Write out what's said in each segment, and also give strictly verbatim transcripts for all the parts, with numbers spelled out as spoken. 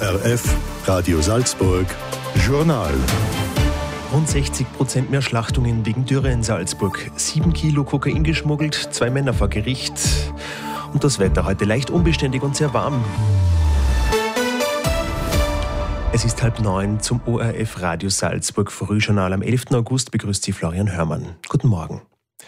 R F, Radio Salzburg, Journal. Rund sechzig Prozent mehr Schlachtungen wegen Dürre in Salzburg. Sieben Kilo Kokain geschmuggelt, zwei Männer vor Gericht. Und das Wetter heute leicht unbeständig und sehr warm. Es ist halb neun zum O R F Radio Salzburg Frühjournal. Am elften August begrüßt Sie Florian Hörmann. Guten Morgen.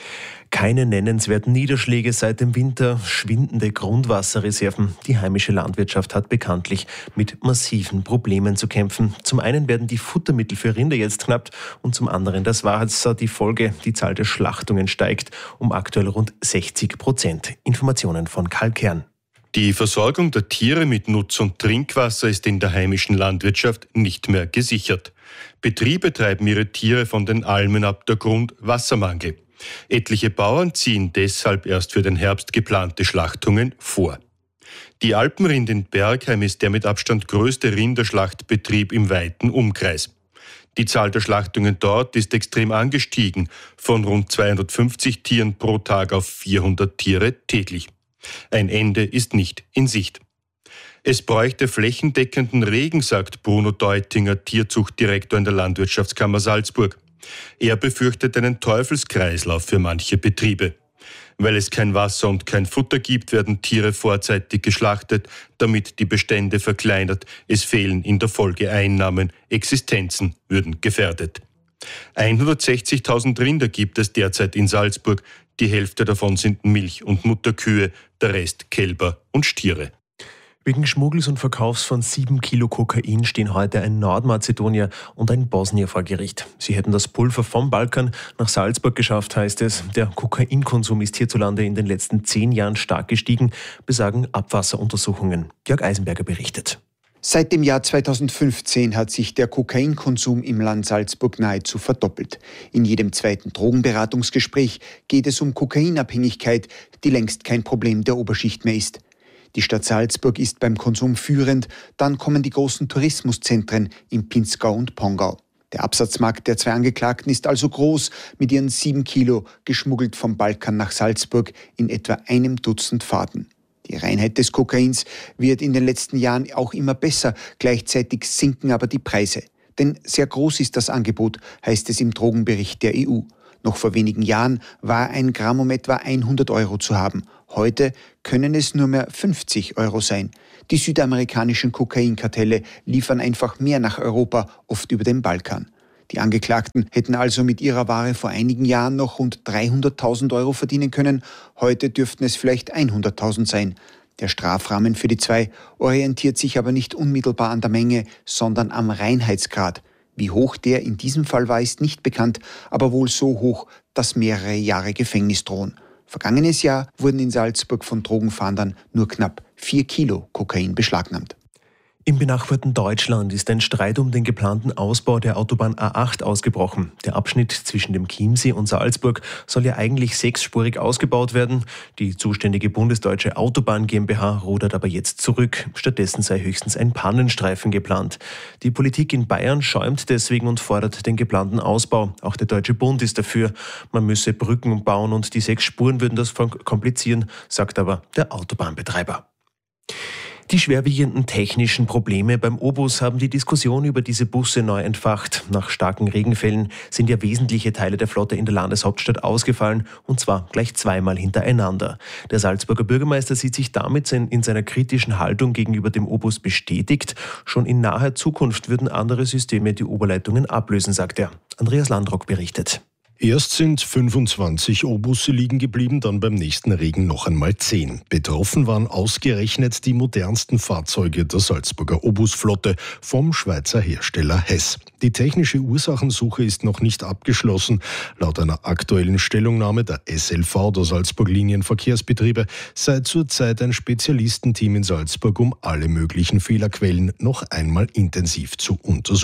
Keine nennenswerten Niederschläge seit dem Winter, schwindende Grundwasserreserven. Die heimische Landwirtschaft hat bekanntlich mit massiven Problemen zu kämpfen. Zum einen werden die Futtermittel für Rinder jetzt knapp und zum anderen, das war jetzt die Folge, die Zahl der Schlachtungen steigt um aktuell rund sechzig Prozent. Informationen von Karl Kern. Die Versorgung der Tiere mit Nutz- und Trinkwasser ist in der heimischen Landwirtschaft nicht mehr gesichert. Betriebe treiben ihre Tiere von den Almen ab der Grund Wassermangel. Etliche Bauern ziehen deshalb erst für den Herbst geplante Schlachtungen vor. Die Alpenrind in Bergheim ist der mit Abstand größte Rinderschlachtbetrieb im weiten Umkreis. Die Zahl der Schlachtungen dort ist extrem angestiegen, von rund zweihundertfünfzig Tieren pro Tag auf vierhundert Tiere täglich. Ein Ende ist nicht in Sicht. Es bräuchte flächendeckenden Regen, sagt Bruno Deutinger, Tierzuchtdirektor in der Landwirtschaftskammer Salzburg. Er befürchtet einen Teufelskreislauf für manche Betriebe. Weil es kein Wasser und kein Futter gibt, werden Tiere vorzeitig geschlachtet, damit die Bestände verkleinert. Es fehlen in der Folge Einnahmen, Existenzen würden gefährdet. hundertsechzigtausend Rinder gibt es derzeit in Salzburg. Die Hälfte davon sind Milch- und Mutterkühe, der Rest Kälber und Stiere. Wegen Schmuggels und Verkaufs von sieben Kilo Kokain stehen heute ein Nordmazedonier und ein Bosnier vor Gericht. Sie hätten das Pulver vom Balkan nach Salzburg geschafft, heißt es. Der Kokainkonsum ist hierzulande in den letzten zehn Jahren stark gestiegen, besagen Abwasseruntersuchungen. Jörg Eisenberger berichtet. Seit dem Jahr zweitausendfünfzehn hat sich der Kokainkonsum im Land Salzburg nahezu verdoppelt. In jedem zweiten Drogenberatungsgespräch geht es um Kokainabhängigkeit, die längst kein Problem der Oberschicht mehr ist. Die Stadt Salzburg ist beim Konsum führend, dann kommen die großen Tourismuszentren in Pinzgau und Pongau. Der Absatzmarkt der zwei Angeklagten ist also groß, mit ihren sieben Kilo geschmuggelt vom Balkan nach Salzburg in etwa einem Dutzend Fahrten. Die Reinheit des Kokains wird in den letzten Jahren auch immer besser, gleichzeitig sinken aber die Preise. Denn sehr groß ist das Angebot, heißt es im Drogenbericht der E U. Noch vor wenigen Jahren war ein Gramm um etwa hundert Euro zu haben. Heute können es nur mehr fünfzig Euro sein. Die südamerikanischen Kokainkartelle liefern einfach mehr nach Europa, oft über den Balkan. Die Angeklagten hätten also mit ihrer Ware vor einigen Jahren noch rund dreihunderttausend Euro verdienen können. Heute dürften es vielleicht hunderttausend sein. Der Strafrahmen für die zwei orientiert sich aber nicht unmittelbar an der Menge, sondern am Reinheitsgrad. Wie hoch der in diesem Fall war, ist nicht bekannt, aber wohl so hoch, dass mehrere Jahre Gefängnis drohen. Vergangenes Jahr wurden in Salzburg von Drogenfahndern nur knapp vier Kilo Kokain beschlagnahmt. Im benachbarten Deutschland ist ein Streit um den geplanten Ausbau der Autobahn A acht ausgebrochen. Der Abschnitt zwischen dem Chiemsee und Salzburg soll ja eigentlich sechsspurig ausgebaut werden. Die zuständige Bundesdeutsche Autobahn GmbH rudert aber jetzt zurück. Stattdessen sei höchstens ein Pannenstreifen geplant. Die Politik in Bayern schäumt deswegen und fordert den geplanten Ausbau. Auch der Deutsche Bund ist dafür. Man müsse Brücken bauen und die sechs Spuren würden das komplizieren, sagt aber der Autobahnbetreiber. Die schwerwiegenden technischen Probleme beim O-Bus haben die Diskussion über diese Busse neu entfacht. Nach starken Regenfällen sind ja wesentliche Teile der Flotte in der Landeshauptstadt ausgefallen, und zwar gleich zweimal hintereinander. Der Salzburger Bürgermeister sieht sich damit in seiner kritischen Haltung gegenüber dem O-Bus bestätigt. Schon in naher Zukunft würden andere Systeme die Oberleitungen ablösen, sagt er. Andreas Landrock berichtet. Erst sind fünfundzwanzig O-Busse liegen geblieben, dann beim nächsten Regen noch einmal zehn. Betroffen waren ausgerechnet die modernsten Fahrzeuge der Salzburger O-Bus-Flotte vom Schweizer Hersteller Hess. Die technische Ursachensuche ist noch nicht abgeschlossen. Laut einer aktuellen Stellungnahme der S L V, der Salzburg Linienverkehrsbetriebe, sei zurzeit ein Spezialistenteam in Salzburg, um alle möglichen Fehlerquellen noch einmal intensiv zu untersuchen.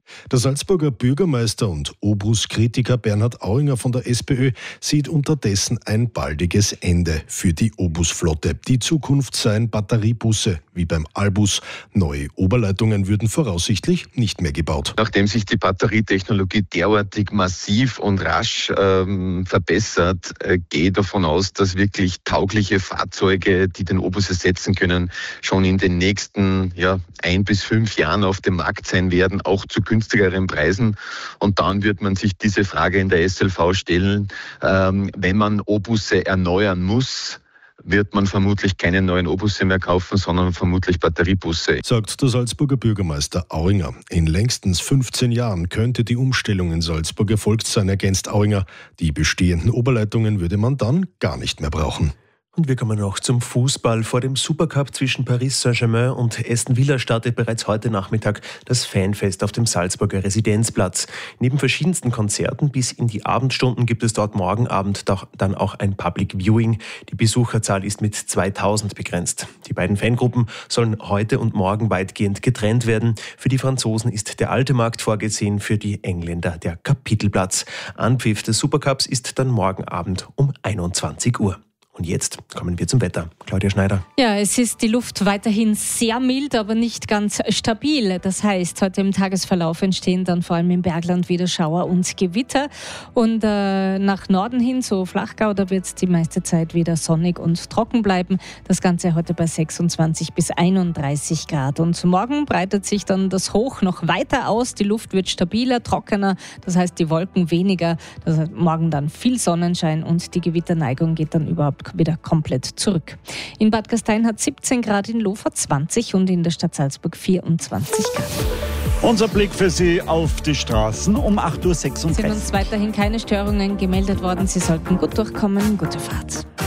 Der Salzburger Bürgermeister und Obus-Kritiker Bernhard Auinger von der SPÖ sieht unterdessen ein baldiges Ende für die Obus-Flotte. Die Zukunft seien Batteriebusse wie beim Albus. Neue Oberleitungen würden voraussichtlich nicht mehr gebaut. Nachdem sich die Batterietechnologie derartig massiv und rasch ähm, verbessert, äh, gehe davon aus, dass wirklich taugliche Fahrzeuge, die den Obus ersetzen können, schon in den nächsten ja, ein bis fünf Jahren auf dem Markt sein werden, auch zu günstigeren Preisen. Und dann wird man sich diese Frage in der S L V stellen, ähm, wenn man Obusse erneuern muss, wird man vermutlich keine neuen Obusse mehr kaufen, sondern vermutlich Batteriebusse. Sagt der Salzburger Bürgermeister Auinger. In längstens fünfzehn Jahren könnte die Umstellung in Salzburg erfolgt sein, ergänzt Auinger. Die bestehenden Oberleitungen würde man dann gar nicht mehr brauchen. Und wir kommen noch zum Fußball. Vor dem Supercup zwischen Paris Saint-Germain und Aston Villa startet bereits heute Nachmittag das Fanfest auf dem Salzburger Residenzplatz. Neben verschiedensten Konzerten bis in die Abendstunden gibt es dort morgen Abend dann auch ein Public Viewing. Die Besucherzahl ist mit zweitausend begrenzt. Die beiden Fangruppen sollen heute und morgen weitgehend getrennt werden. Für die Franzosen ist der alte Markt vorgesehen, für die Engländer der Kapitelplatz. Anpfiff des Supercups ist dann morgen Abend um einundzwanzig Uhr. Und jetzt kommen wir zum Wetter. Claudia Schneider. Ja, es ist die Luft weiterhin sehr mild, aber nicht ganz stabil. Das heißt, heute im Tagesverlauf entstehen dann vor allem im Bergland wieder Schauer und Gewitter. Und äh, nach Norden hin, so Flachgau, da wird es die meiste Zeit wieder sonnig und trocken bleiben. Das Ganze heute bei sechsundzwanzig bis einunddreißig Grad. Und morgen breitet sich dann das Hoch noch weiter aus. Die Luft wird stabiler, trockener. Das heißt, die Wolken weniger. Das heißt, morgen dann viel Sonnenschein und die Gewitterneigung geht dann überhaupt wieder komplett zurück. In Bad Gastein hat siebzehn Grad, in Lofer zwanzig und in der Stadt Salzburg vierundzwanzig Grad. Unser Blick für Sie auf die Straßen um acht Uhr sechsunddreißig. Sind uns weiterhin keine Störungen gemeldet worden. Sie sollten gut durchkommen. Gute Fahrt.